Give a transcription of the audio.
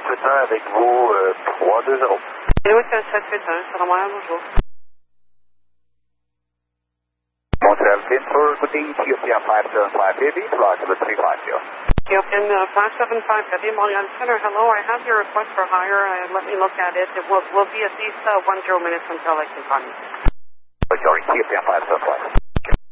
781 avec vous 320. Hôtel 781, c'est Montréal, bonjour. Montreal Windsor, good day, Ethiopia 575 Baby, flight number 350. Ethiopian 575 Heavy, Montreal Center. Hello, I have your request for hire. Let me look at it. It will be at least 10 minutes until I can call you. Sorry, Ethiopia 575.